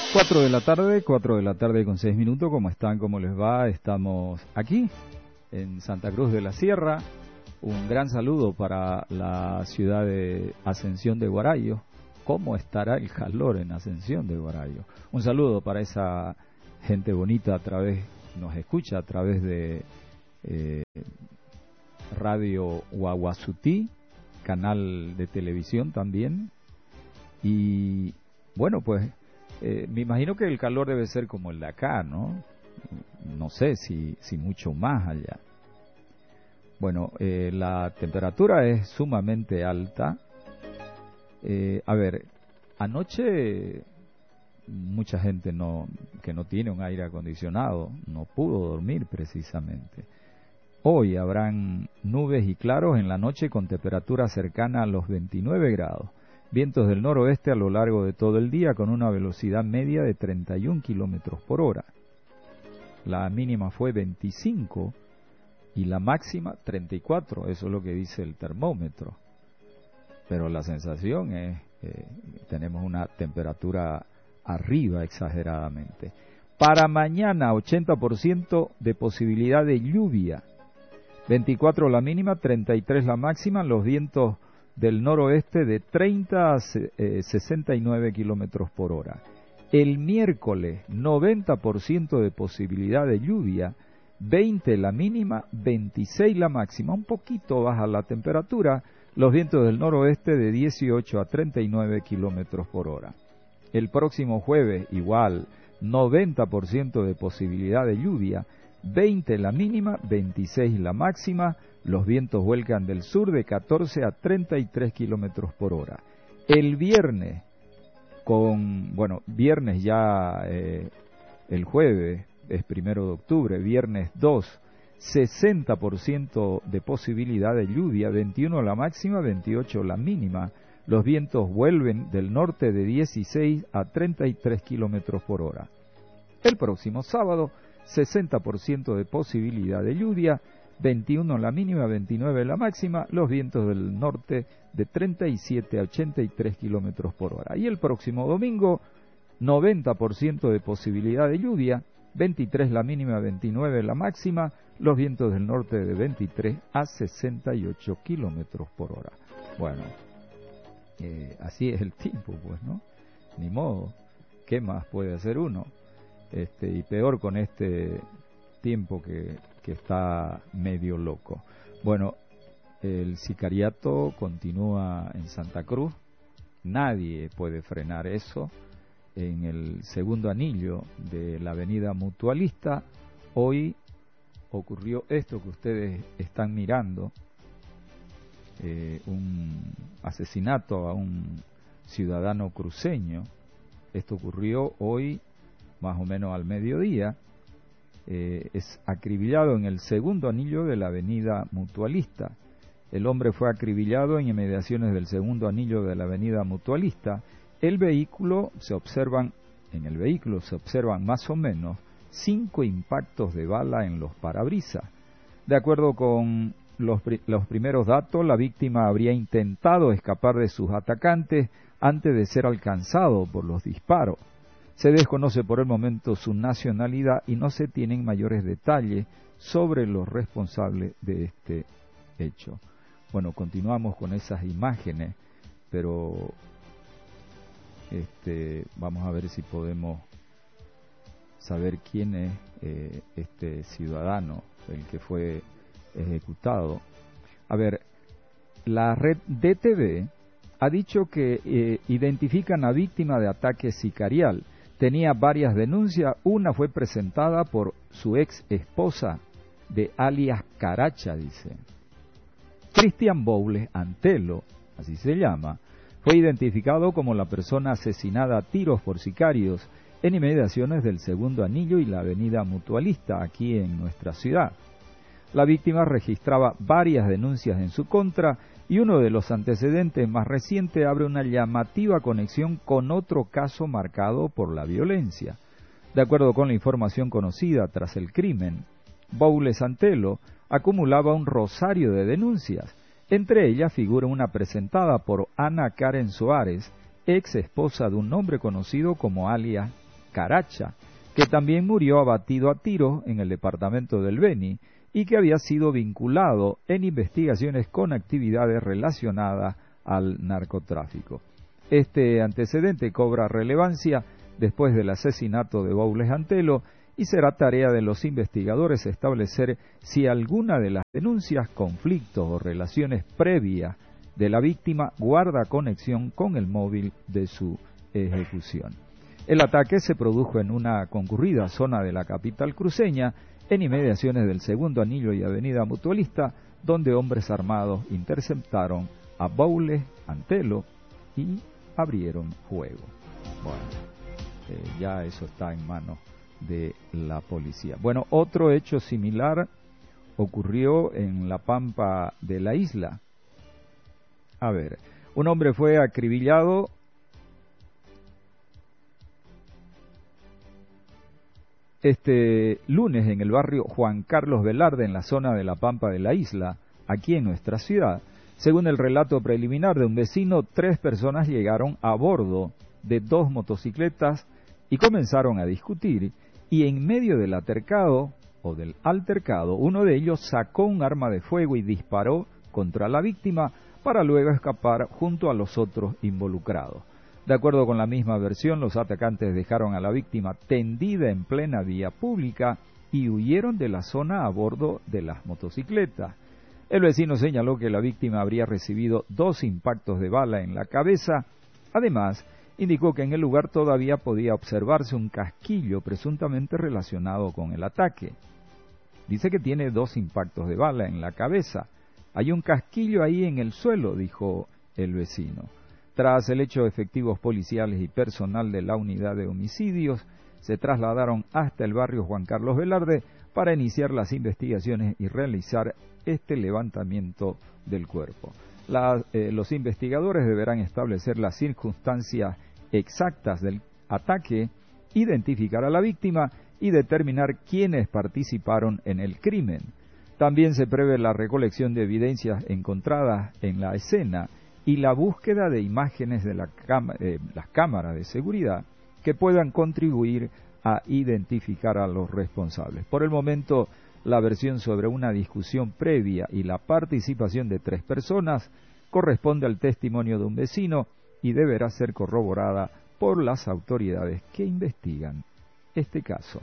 4 de la tarde con 6 minutos. ¿Cómo están? ¿Cómo les va? Estamos aquí en Santa Cruz de la Sierra. Un gran saludo para la ciudad de Ascensión de Guarayo. ¿Cómo estará el calor en Ascensión de Guarayo? Un saludo para esa gente bonita nos escucha a través de Radio Guaguazutí, canal de televisión también. Y bueno, pues me imagino que el calor debe ser como el de acá, ¿no? No sé si mucho más allá. Bueno, la temperatura es sumamente alta. A ver, anoche mucha gente que no tiene un aire acondicionado no pudo dormir precisamente. Hoy habrán nubes y claros en la noche con temperatura cercana a los 29 grados. Vientos del noroeste a lo largo de todo el día con una velocidad media de 31 kilómetros por hora. La mínima fue 25 y la máxima 34, eso es lo que dice el termómetro. Pero la sensación es tenemos una temperatura arriba exageradamente. Para mañana 80% de posibilidad de lluvia, 24 la mínima, 33 la máxima, los vientos del noroeste de 30 a 69 kilómetros por hora. El miércoles 90% de posibilidad de lluvia, 20 la mínima, 26 la máxima, un poquito baja la temperatura, los vientos del noroeste de 18 a 39 kilómetros por hora. El próximo jueves igual, 90% de posibilidad de lluvia, 20 la mínima, 26 la máxima, los vientos vuelcan del sur de 14 a 33 kilómetros por hora. El viernes, viernes ya, el jueves es 1 de octubre, viernes 2, 60% de posibilidad de lluvia, 21 la máxima, 28 la mínima. Los vientos vuelven del norte de 16 a 33 kilómetros por hora. El próximo sábado, 60% de posibilidad de lluvia, 21 la mínima, 29 la máxima, los vientos del norte de 37 a 83 kilómetros por hora. Y el próximo domingo, 90% de posibilidad de lluvia, 23 la mínima, 29 la máxima, los vientos del norte de 23 a 68 kilómetros por hora. Bueno, así es el tiempo, pues, ¿no? Ni modo, ¿qué más puede hacer uno? Y peor con este tiempo que está medio loco. Bueno, el sicariato continúa en Santa Cruz, nadie puede frenar eso. En el segundo anillo de la avenida Mutualista, hoy ocurrió esto que ustedes están mirando, un asesinato a un ciudadano cruceño. Esto ocurrió hoy más o menos al mediodía. Es acribillado en el segundo anillo de la avenida Mutualista. El hombre fue acribillado en inmediaciones del segundo anillo de la avenida Mutualista. En el vehículo se observan más o menos 5 impactos de bala en los parabrisas. De acuerdo con los primeros datos, la víctima habría intentado escapar de sus atacantes antes de ser alcanzado por los disparos. Se desconoce por el momento su nacionalidad y no se tienen mayores detalles sobre los responsables de este hecho. Bueno, continuamos con esas imágenes, pero vamos a ver si podemos saber quién es este ciudadano, el que fue ejecutado. A ver, la red DTV ha dicho que identifican a víctima de ataque sicarial. Tenía varias denuncias, una fue presentada por su ex esposa de alias Caracha, dice. Cristian Boules Antelo, así se llama, fue identificado como la persona asesinada a tiros por sicarios en inmediaciones del segundo anillo y la avenida Mutualista, aquí en nuestra ciudad. La víctima registraba varias denuncias en su contra y uno de los antecedentes más recientes abre una llamativa conexión con otro caso marcado por la violencia. De acuerdo con la información conocida tras el crimen, Boules Antelo acumulaba un rosario de denuncias. Entre ellas figura una presentada por Ana Karen Soares, ex esposa de un hombre conocido como alias Caracha, que también murió abatido a tiros en el departamento del Beni y que había sido vinculado en investigaciones con actividades relacionadas al narcotráfico. Este antecedente cobra relevancia después del asesinato de Boules Antelo y será tarea de los investigadores establecer si alguna de las denuncias, conflictos o relaciones previas de la víctima guarda conexión con el móvil de su ejecución. El ataque se produjo en una concurrida zona de la capital cruceña, en inmediaciones del Segundo Anillo y Avenida Mutualista, donde hombres armados interceptaron a Boules Antelo y abrieron fuego. Bueno, ya eso está en manos de la policía. Bueno, otro hecho similar ocurrió en la Pampa de la isla. A ver, un hombre fue acribillado este lunes en el barrio Juan Carlos Velarde, en la zona de la Pampa de la isla, aquí en nuestra ciudad. Según el relato preliminar de un vecino, 3 personas llegaron a bordo de 2 motocicletas y comenzaron a discutir, y en medio del altercado, uno de ellos sacó un arma de fuego y disparó contra la víctima para luego escapar junto a los otros involucrados. De acuerdo con la misma versión, los atacantes dejaron a la víctima tendida en plena vía pública y huyeron de la zona a bordo de las motocicletas. El vecino señaló que la víctima habría recibido 2 impactos de bala en la cabeza. Además, indicó que en el lugar todavía podía observarse un casquillo presuntamente relacionado con el ataque. Dice que tiene 2 impactos de bala en la cabeza. Hay un casquillo ahí en el suelo, dijo el vecino. Tras el hecho, efectivos policiales y personal de la unidad de homicidios se trasladaron hasta el barrio Juan Carlos Velarde para iniciar las investigaciones y realizar este levantamiento del cuerpo. Los investigadores deberán establecer las circunstancias exactas del ataque, identificar a la víctima y determinar quiénes participaron en el crimen. También se prevé la recolección de evidencias encontradas en la escena y la búsqueda de imágenes de las cámaras de seguridad que puedan contribuir a identificar a los responsables. Por el momento, la versión sobre una discusión previa y la participación de 3 personas corresponde al testimonio de un vecino y deberá ser corroborada por las autoridades que investigan este caso.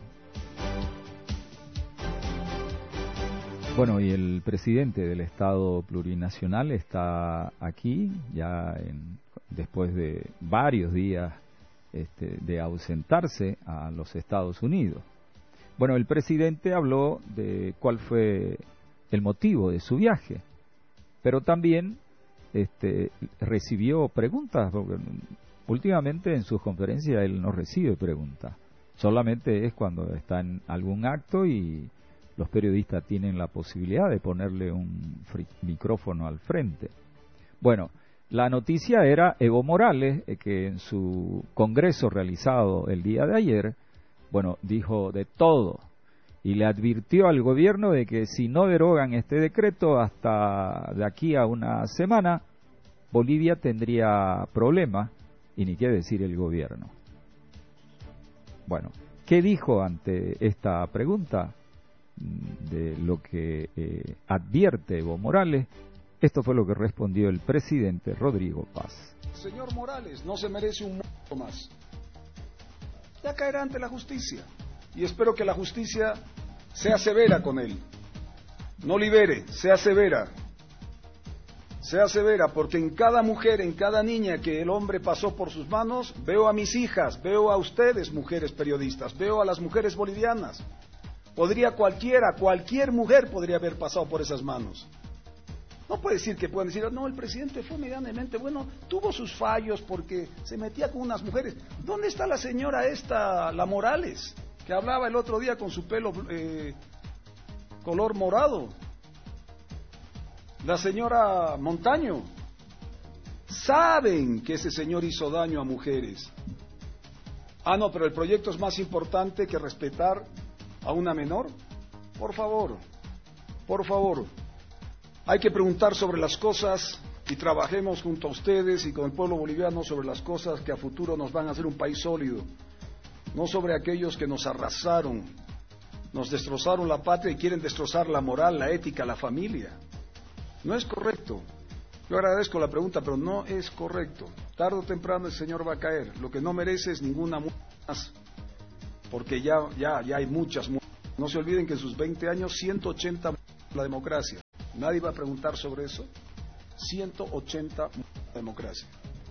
Bueno, y el presidente del Estado Plurinacional está aquí, ya después de varios días de ausentarse a los Estados Unidos. Bueno, el presidente habló de cuál fue el motivo de su viaje, pero también recibió preguntas, porque últimamente en sus conferencias él no recibe preguntas, solamente es cuando está en algún acto y los periodistas tienen la posibilidad de ponerle un micrófono al frente. Bueno, la noticia era Evo Morales, que en su congreso realizado el día de ayer, bueno, dijo de todo y le advirtió al gobierno de que si no derogan este decreto hasta de aquí a una semana, Bolivia tendría problemas, y ni qué decir el gobierno. Bueno, ¿qué dijo ante esta pregunta de lo que advierte Evo Morales? Esto fue lo que respondió el presidente Rodrigo Paz. Señor Morales, no se merece un muerto más. Ya caerá ante la justicia. Y espero que la justicia sea severa con él. No libere, sea severa. Sea severa, porque en cada mujer, en cada niña que el hombre pasó por sus manos, veo a mis hijas, veo a ustedes, mujeres periodistas, veo a las mujeres bolivianas. Cualquier mujer podría haber pasado por esas manos. No puede decir que pueden decir, no, el presidente fue medianamente bueno, tuvo sus fallos porque se metía con unas mujeres. ¿Dónde está la señora esta, la Morales, que hablaba el otro día con su pelo color morado? La señora Montaño. Saben que ese señor hizo daño a mujeres. No, pero el proyecto es más importante que respetar a una menor. Por favor. Hay que preguntar sobre las cosas y trabajemos junto a ustedes y con el pueblo boliviano sobre las cosas que a futuro nos van a hacer un país sólido. no sobre aquellos que nos arrasaron, nos destrozaron la patria y quieren destrozar la moral, la ética, la familia. No es correcto. Yo agradezco la pregunta, pero no es correcto. Tarde o temprano el señor va a caer. Lo que no merece es ninguna multa más, porque ya hay muchas multas. No se olviden que en sus 20 años, 180 la democracia. Nadie va a preguntar sobre eso. 180 democracia.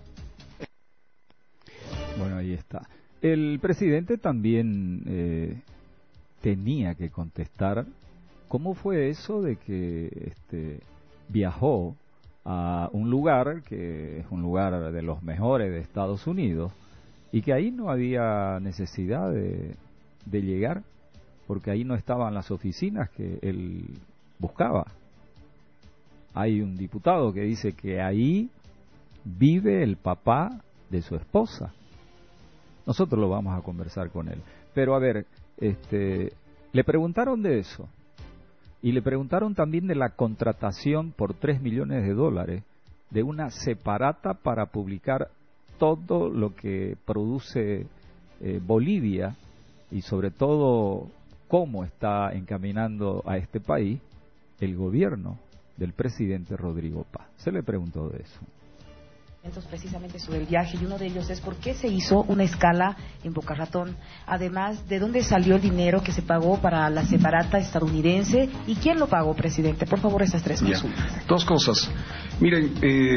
Bueno, ahí está. El presidente también tenía que contestar cómo fue eso de que viajó a un lugar que es un lugar de los mejores de Estados Unidos y que ahí no había necesidad de llegar, porque ahí no estaban las oficinas que él buscaba. Hay un diputado que dice que ahí vive el papá de su esposa. Nosotros lo vamos a conversar con él. Pero a ver, le preguntaron de eso. Y le preguntaron también de la contratación por $3 millones de una separata para publicar todo lo que produce Bolivia y sobre todo cómo está encaminando a este país el gobierno del presidente Rodrigo Paz. Se le preguntó de eso. Precisamente sobre el viaje, y uno de ellos es por qué se hizo una escala en Boca Ratón, además de dónde salió el dinero que se pagó para la separata estadounidense y quién lo pagó, presidente. Por favor, esas tres consultas. Dos cosas. Miren,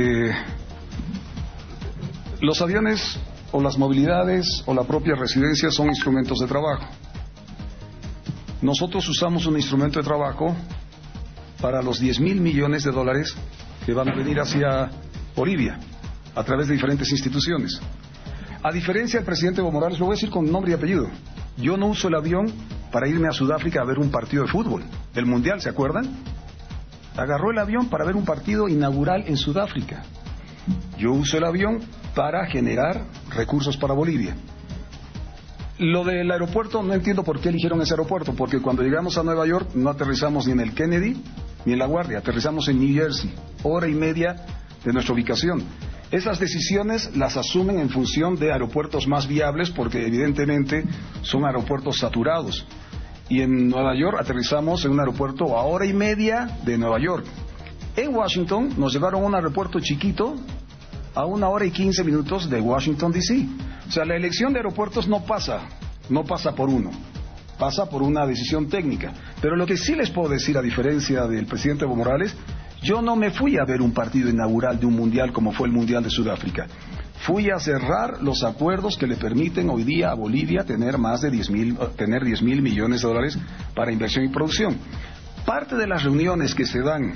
los aviones o las movilidades o la propia residencia son instrumentos de trabajo. Nosotros usamos un instrumento de trabajo para los $10,000 millones que van a venir hacia Bolivia a través de diferentes instituciones. A diferencia del presidente Evo Morales, lo voy a decir con nombre y apellido, yo no uso el avión para irme a Sudáfrica a ver un partido de fútbol, el Mundial, ¿se acuerdan? Agarró el avión para ver un partido inaugural en Sudáfrica. Yo uso el avión para generar recursos para Bolivia. Lo del aeropuerto, no entiendo por qué eligieron ese aeropuerto, porque cuando llegamos a Nueva York no aterrizamos ni en el Kennedy ni en La Guardia, aterrizamos en New Jersey, hora y media de nuestra ubicación. Esas decisiones las asumen en función de aeropuertos más viables, porque evidentemente son aeropuertos saturados. Y en Nueva York aterrizamos en un aeropuerto a hora y media de Nueva York. En Washington nos llevaron a un aeropuerto chiquito a 1 hora y 15 minutos de Washington, D.C. O sea, la elección de aeropuertos no pasa por uno, pasa por una decisión técnica. Pero lo que sí les puedo decir, a diferencia del presidente Evo Morales, yo no me fui a ver un partido inaugural de un mundial como fue el Mundial de Sudáfrica. Fui a cerrar los acuerdos que le permiten hoy día a Bolivia tener más de tener $10,000 millones para inversión y producción. Parte de las reuniones que se dan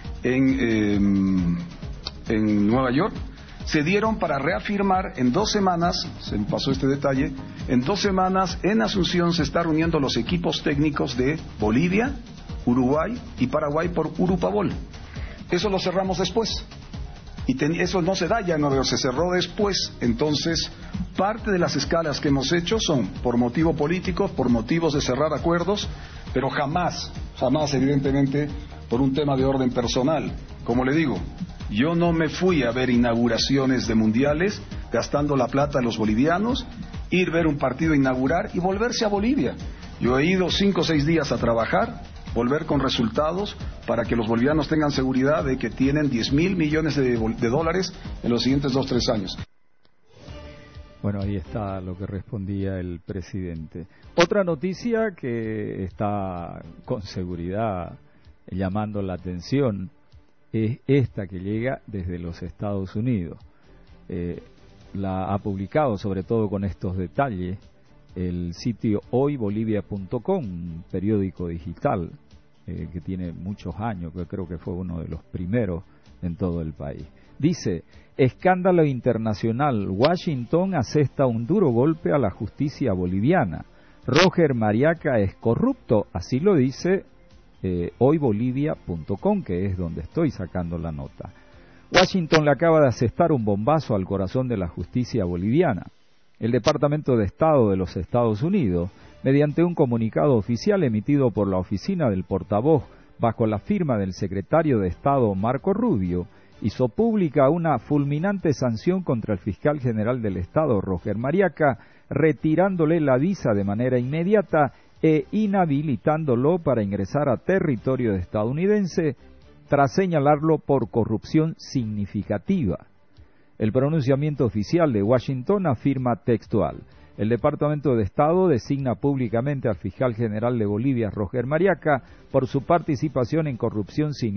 en Nueva York se dieron para reafirmar en 2 semanas, se me pasó este detalle, en 2 semanas en Asunción se están reuniendo los equipos técnicos de Bolivia, Uruguay y Paraguay por Urupabol. Eso lo cerramos después. Y eso no se da ya, no, se cerró después. Entonces, parte de las escalas que hemos hecho son por motivo político, por motivos de cerrar acuerdos, pero jamás, evidentemente, por un tema de orden personal. Como le digo, yo no me fui a ver inauguraciones de mundiales gastando la plata de los bolivianos, ir a ver un partido inaugurar y volverse a Bolivia. Yo he ido 5 o 6 días a trabajar, volver con resultados para que los bolivianos tengan seguridad de que tienen $10,000 millones en los siguientes 2 o 3 años. Bueno, ahí está lo que respondía el presidente. Otra noticia que está con seguridad llamando la atención es esta que llega desde los Estados Unidos. La ha publicado, sobre todo con estos detalles, el sitio hoybolivia.com, un periódico digital que tiene muchos años, que creo que fue uno de los primeros en todo el país. Dice: escándalo internacional, Washington asesta un duro golpe a la justicia boliviana. Roger Mariaca es corrupto, así lo dice hoybolivia.com, que es donde estoy sacando la nota. Washington le acaba de asestar un bombazo al corazón de la justicia boliviana. El Departamento de Estado de los Estados Unidos, mediante un comunicado oficial emitido por la oficina del portavoz bajo la firma del secretario de Estado Marco Rubio, hizo pública una fulminante sanción contra el fiscal general del Estado, Roger Mariaca, retirándole la visa de manera inmediata e inhabilitándolo para ingresar a territorio estadounidense tras señalarlo por corrupción significativa. El pronunciamiento oficial de Washington afirma textual: el Departamento de Estado designa públicamente al fiscal general de Bolivia, Roger Mariaca, por su participación en corrupción significativa